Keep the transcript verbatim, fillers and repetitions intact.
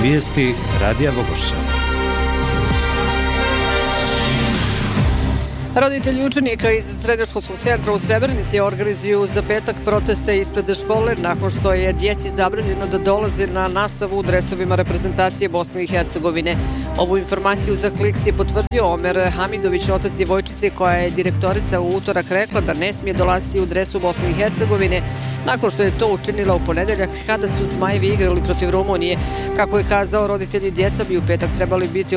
Vijesti Radija Bogorša. Roditelji učenika iz srednjoškolskog centra u Srebrenici organizuju za petak proteste ispred škole nakon što je djeci zabranjeno da dolaze na nastavu u dresovima reprezentacije Bosne i Hercegovine. Ovu informaciju za Kliks je potvrdio Omer Hamidović, otac djevojčice koja je direktorica u utorak rekla da ne smije dolaziti u dresu Bosne i Hercegovine nakon što je to učinila u ponedeljak kada su Zmajevi igrali protiv Rumunije. Kako je kazao, roditelji djeca bi u petak trebali biti